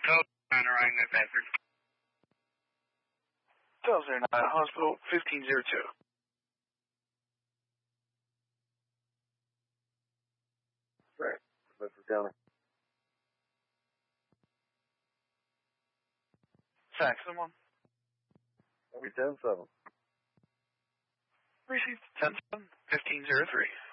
Code 9 arriving at Bedford. Delta 9, Hospital 1502. Right. Bedford County. Fax someone. That'll be 10-7. Received 10-7, 1503.